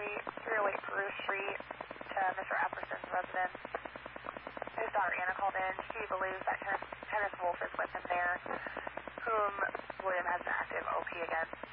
Street, 308 Peru Street, to Mr. Epperson's residence. His daughter Anna called in. She believes that Kenneth Wolf is with him there, whom William has an active OP against.